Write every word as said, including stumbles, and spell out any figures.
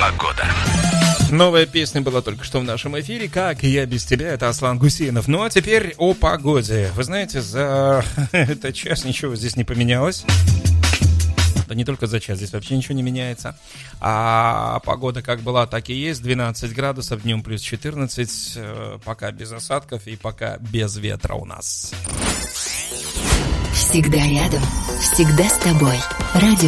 Погода. Новая песня была только что в нашем эфире. «Как я без тебя» — это Аслан Гусейнов. Ну а теперь о погоде. Вы знаете, за этот час ничего здесь не поменялось. Да не только за час, здесь вообще ничего не меняется. А погода как была, так и есть. двенадцать градусов, днем плюс четырнадцать. Пока без осадков и пока без ветра у нас. Всегда рядом, всегда с тобой. Радио